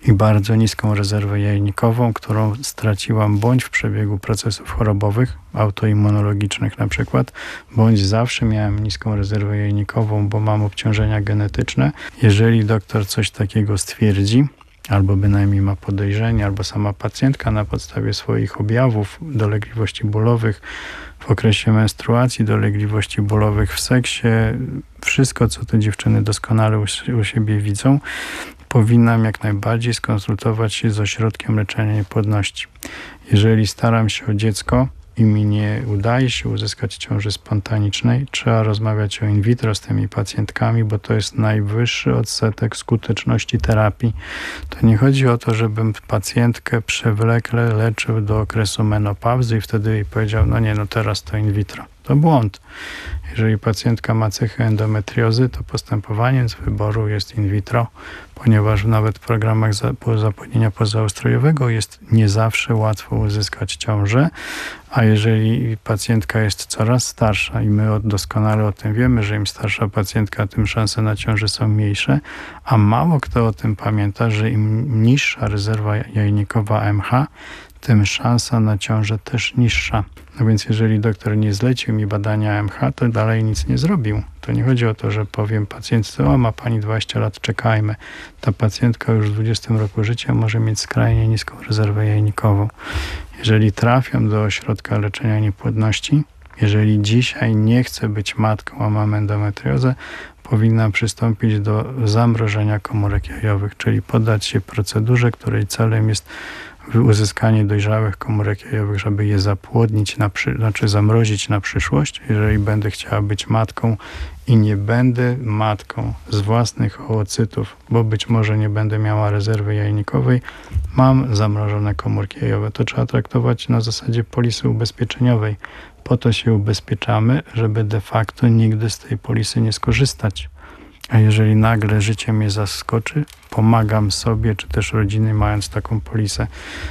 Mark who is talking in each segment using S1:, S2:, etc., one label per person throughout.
S1: i bardzo niską rezerwę jajnikową, którą straciłam bądź w przebiegu procesów chorobowych, autoimmunologicznych na przykład, bądź zawsze miałem niską rezerwę jajnikową, bo mam obciążenia genetyczne. Jeżeli doktor coś takiego stwierdzi, albo bynajmniej ma podejrzenie, albo sama pacjentka na podstawie swoich objawów, dolegliwości bólowych w okresie menstruacji, dolegliwości bólowych w seksie, wszystko, co te dziewczyny doskonale u siebie widzą, powinnam jak najbardziej skonsultować się z ośrodkiem leczenia niepłodności. Jeżeli staram się o dziecko i mi nie udaje się uzyskać ciąży spontanicznej, trzeba rozmawiać o in vitro z tymi pacjentkami, bo to jest najwyższy odsetek skuteczności terapii. To nie chodzi o to, żebym pacjentkę przewlekle leczył do okresu menopauzy i wtedy jej powiedział, teraz to in vitro. To błąd. Jeżeli pacjentka ma cechy endometriozy, to postępowaniem z wyboru jest in vitro, ponieważ nawet w programach zapłodnienia pozaustrojowego jest nie zawsze łatwo uzyskać ciążę, a jeżeli pacjentka jest coraz starsza i my doskonale o tym wiemy, że im starsza pacjentka, tym szanse na ciążę są mniejsze, a mało kto o tym pamięta, że im niższa rezerwa jajnikowa AMH, tym szansa na ciążę też niższa. No więc jeżeli doktor nie zlecił mi badania AMH, to dalej nic nie zrobił. To nie chodzi o to, że powiem pacjentce, ma pani 20 lat, czekajmy. Ta pacjentka już w 20 roku życia może mieć skrajnie niską rezerwę jajnikową. Jeżeli trafiam do ośrodka leczenia niepłodności, jeżeli dzisiaj nie chcę być matką, a mam endometriozę, powinnam przystąpić do zamrożenia komórek jajowych, czyli poddać się procedurze, której celem jest uzyskanie dojrzałych komórek jajowych, żeby je zapłodnić, zamrozić na przyszłość. Jeżeli będę chciała być matką i nie będę matką z własnych oocytów, bo być może nie będę miała rezerwy jajnikowej, mam zamrożone komórki jajowe. To trzeba traktować na zasadzie polisy ubezpieczeniowej. Po to się ubezpieczamy, żeby de facto nigdy z tej polisy nie skorzystać. A jeżeli nagle życie mnie zaskoczy, pomagam sobie, czy też rodziny mając taką polisę.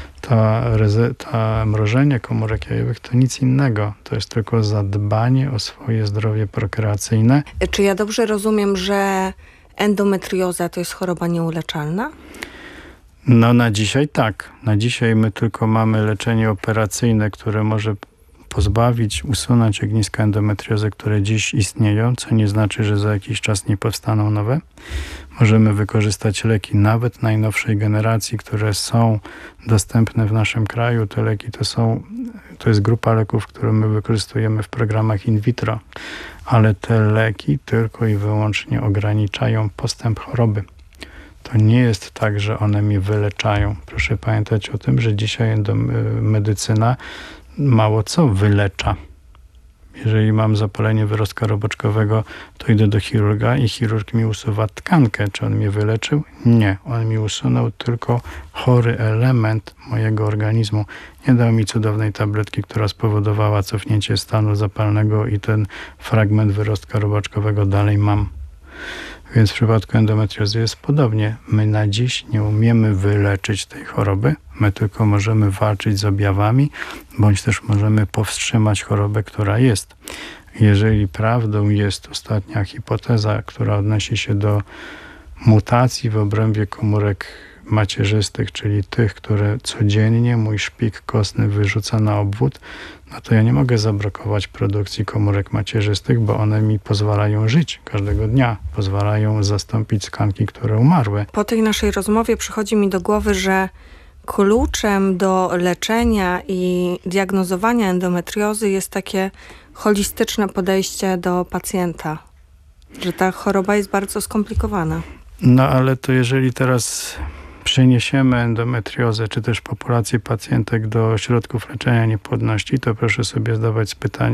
S1: To mrożenie komórek jajowych to nic innego. To jest tylko zadbanie o swoje zdrowie prokreacyjne.
S2: Czy ja dobrze rozumiem, że endometrioza to jest choroba nieuleczalna?
S1: Na dzisiaj tak. Na dzisiaj my tylko mamy leczenie operacyjne, które może pozbawić, usunąć ogniska endometriozy, które dziś istnieją, co nie znaczy, że za jakiś czas nie powstaną nowe. Możemy wykorzystać leki nawet najnowszej generacji, które są dostępne w naszym kraju. Te leki to jest grupa leków, które my wykorzystujemy w programach in vitro, ale te leki tylko i wyłącznie ograniczają postęp choroby. To nie jest tak, że one mi wyleczają. Proszę pamiętać o tym, że dzisiaj medycyna mało co wylecza. Jeżeli mam zapalenie wyrostka roboczkowego, to idę do chirurga i chirurg mi usuwa tkankę. Czy on mnie wyleczył? Nie. On mi usunął tylko chory element mojego organizmu. Nie dał mi cudownej tabletki, która spowodowała cofnięcie stanu zapalnego i ten fragment wyrostka robaczkowego dalej mam. Więc w przypadku endometriozy jest podobnie. My na dziś nie umiemy wyleczyć tej choroby. My tylko możemy walczyć z objawami, bądź też możemy powstrzymać chorobę, która jest. Jeżeli prawdą jest ostatnia hipoteza, która odnosi się do mutacji w obrębie komórek macierzystych, czyli tych, które codziennie mój szpik kostny wyrzuca na obwód, no to ja nie mogę zablokować produkcji komórek macierzystych, bo one mi pozwalają żyć każdego dnia, pozwalają zastąpić tkanki, które umarły.
S2: Po tej naszej rozmowie przychodzi mi do głowy, że kluczem do leczenia i diagnozowania endometriozy jest takie holistyczne podejście do pacjenta, że ta choroba jest bardzo skomplikowana.
S1: No ale to jeżeli teraz przeniesiemy endometriozę, czy też populację pacjentek do ośrodków leczenia niepłodności, to proszę sobie zdawać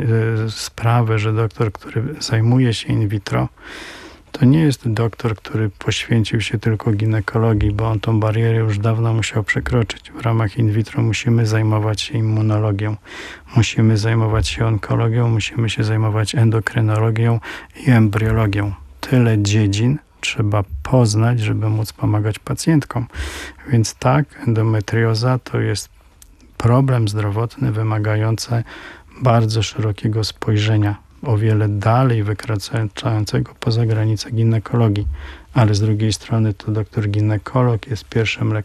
S1: sprawę, że doktor, który zajmuje się in vitro, to nie jest doktor, który poświęcił się tylko ginekologii, bo on tą barierę już dawno musiał przekroczyć. W ramach in vitro musimy zajmować się immunologią, musimy zajmować się onkologią, musimy się zajmować endokrynologią i embriologią. Tyle dziedzin trzeba poznać, żeby móc pomagać pacjentkom. Więc tak, endometrioza to jest problem zdrowotny wymagający bardzo szerokiego spojrzenia, o wiele dalej wykraczającego poza granice ginekologii. Ale z drugiej strony to doktor ginekolog jest pierwszym lekarzem